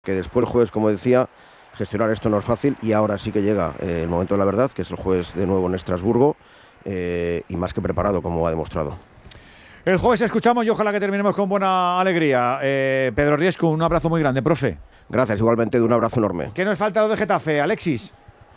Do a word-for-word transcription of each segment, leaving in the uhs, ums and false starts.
Que después el jueves, como decía, gestionar esto no es fácil y ahora sí que llega eh, el momento de la verdad, que es el jueves de nuevo en Estrasburgo eh, y más que preparado, como ha demostrado. El jueves escuchamos y ojalá que terminemos con buena alegría. Eh, Pedro Riesco, un abrazo muy grande, profe. Gracias, igualmente, de un abrazo enorme. ¿Qué nos falta lo de Getafe, Alexis?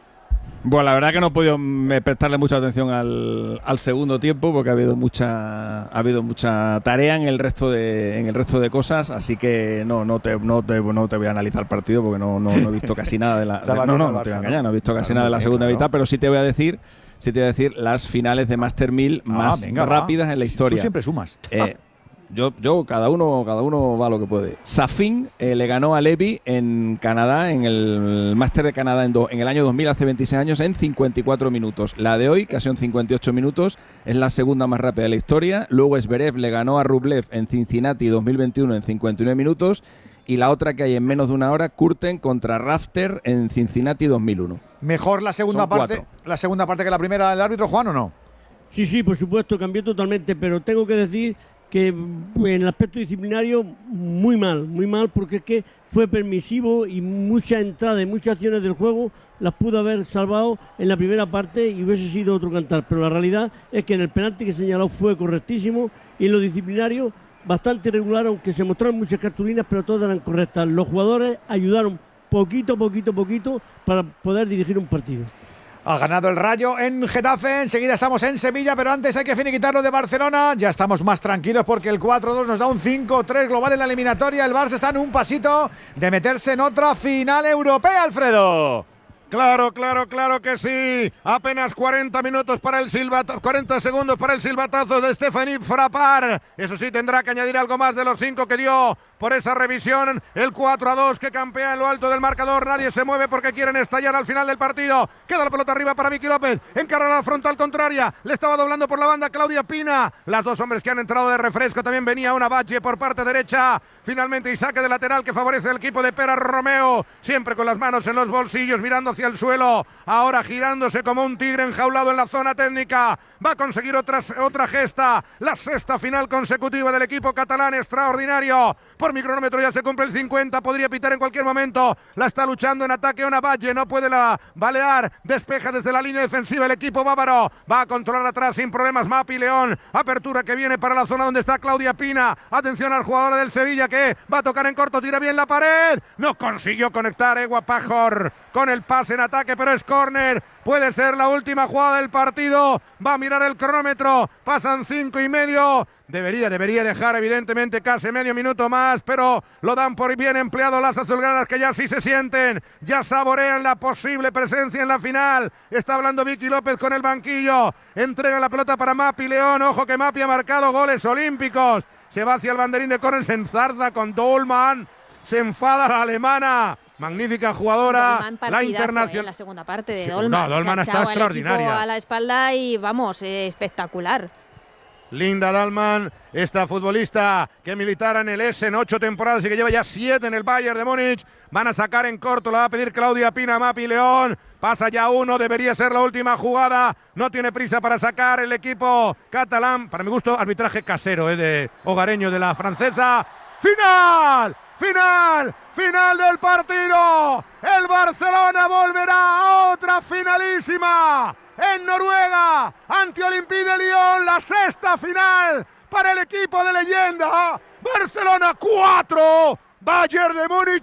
Bueno, la verdad que no he podido prestarle mucha atención al, al segundo tiempo porque ha habido mucha ha habido mucha tarea en el resto de en el resto de cosas, así que no no te no te, no te voy a analizar el partido porque no, no, no he visto casi nada de la de, no no no te voy a engañar, no he visto casi nada de la segunda mitad, pero sí te voy a decir sí te voy a decir las finales de Master mil más ah, venga, rápidas va. En la historia. Tú siempre sumas. Eh, Yo, yo cada uno cada uno va lo que puede. Safin eh, le ganó a Levy en Canadá, en el Máster de Canadá en, do, en el año dos mil, hace veintiséis años, en cincuenta y cuatro minutos. La de hoy, que ha sido en cincuenta y ocho minutos, es la segunda más rápida de la historia. Luego Zverev le ganó a Rublev en Cincinnati dos mil veintiuno en cincuenta y nueve minutos. Y la otra que hay en menos de una hora, Kurten contra Rafter en Cincinnati dos mil uno. ¿Mejor la segunda parte la segunda parte que la primera del árbitro, Juan, o no? Sí, sí, por supuesto, cambió totalmente, pero tengo que decir que en el aspecto disciplinario muy mal, muy mal, porque es que fue permisivo y muchas entradas y muchas acciones del juego las pudo haber salvado en la primera parte y hubiese sido otro cantar, pero la realidad es que en el penalti que señaló fue correctísimo y en lo disciplinario bastante irregular, aunque se mostraron muchas cartulinas, pero todas eran correctas. Los jugadores ayudaron poquito, poquito, poquito para poder dirigir un partido. Ha ganado el Rayo en Getafe, enseguida estamos en Sevilla, pero antes hay que finiquitar lo de Barcelona. Ya estamos más tranquilos porque el cuatro dos nos da un cinco tres global en la eliminatoria. El Barça está en un pasito de meterse en otra final europea, Alfredo. Claro, claro, claro que sí. Apenas cuarenta minutos para el silbatazo, cuarenta segundos para el silbatazo de Stéphanie Frappart. Eso sí, tendrá que añadir algo más de los cinco que dio por esa revisión. El cuatro a dos que campea en lo alto del marcador. Nadie se mueve porque quieren estallar al final del partido. Queda la pelota arriba para Vicky López. Encara la frontal contraria. Le estaba doblando por la banda Claudia Pina. Las dos hombres que han entrado de refresco. También venía una Bache por parte derecha. Finalmente y saque de lateral que favorece al equipo de Pera Romeo. Siempre con las manos en los bolsillos mirando hacia el suelo. Ahora girándose como un tigre enjaulado en la zona técnica. Va a conseguir otra, otra gesta. La sexta final consecutiva del equipo catalán. Extraordinario. Por mi cronómetro ya se cumple el cincuenta. Podría pitar en cualquier momento. La está luchando en ataque una Valle. No puede la balear. Despeja desde la línea defensiva el equipo bávaro. Va a controlar atrás sin problemas Mapi León. Apertura que viene para la zona donde está Claudia Pina. Atención al jugador del Sevilla que va a tocar en corto. Tira bien la pared. No consiguió conectar Egua Pajor con el pase en ataque, pero es córner. Puede ser la última jugada del partido. Va a mirar el cronómetro. Pasan cinco y medio. Debería, debería dejar evidentemente casi medio minuto más, pero lo dan por bien empleado las azulgranas que ya sí se sienten, ya saborean la posible presencia en la final. Está hablando Vicky López con el banquillo. Entrega la pelota para Mapi León. Ojo que Mapi ha marcado goles olímpicos. Se va hacia el banderín de córner, se enzarza con Dolman. Se enfada la alemana. Magnífica jugadora, la internacional. En la segunda parte de Dolman. No, Dolman está extraordinaria. A la espalda y vamos, eh, espectacular. Linda Dalman, esta futbolista que militara en el Essen ocho temporadas y que lleva ya siete en el Bayern de Múnich. Van a sacar en corto, la va a pedir Claudia Pina, Mapi León. Pasa ya uno, debería ser la última jugada. No tiene prisa para sacar el equipo catalán. Para mi gusto, arbitraje casero, eh, de hogareño de la francesa. ¡Final! ¡Final! ¡Final del partido! El Barcelona volverá a otra finalísima en Noruega ante Olympique de Lyon, la sexta final para el equipo de leyenda. Barcelona cuatro, Bayern de Múnich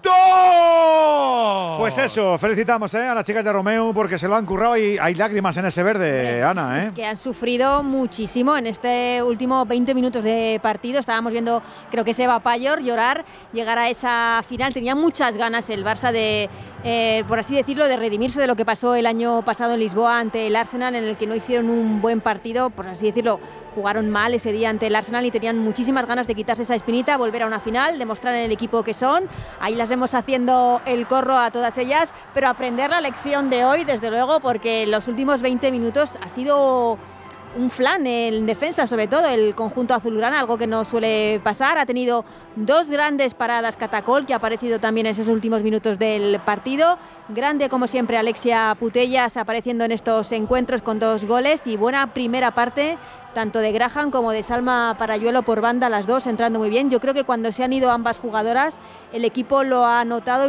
dos. Pues eso, felicitamos eh, a las chicas de Romeo porque se lo han currado y hay lágrimas en ese verde, sí, Ana. ¿eh? Es que han sufrido muchísimo en este último veinte minutos de partido. Estábamos viendo, creo que Eva Payor llorar, llegar a esa final. Tenía muchas ganas el Barça de, eh, por así decirlo, de redimirse de lo que pasó el año pasado en Lisboa ante el Arsenal, en el que no hicieron un buen partido, por así decirlo. Jugaron mal ese día ante el Arsenal y tenían muchísimas ganas de quitarse esa espinita, volver a una final, demostrar en el equipo que son. Ahí las vemos haciendo el corro a todas ellas, pero aprender la lección de hoy, desde luego, porque los últimos veinte minutos ha sido un flan en defensa, sobre todo el conjunto azulgrana, algo que no suele pasar. Ha tenido dos grandes paradas Catacol, que ha aparecido también en esos últimos minutos del partido. Grande, como siempre, Alexia Putellas apareciendo en estos encuentros con dos goles y buena primera parte, tanto de Graham como de Salma Parayuelo por banda, las dos entrando muy bien. Yo creo que cuando se han ido ambas jugadoras, el equipo lo ha notado.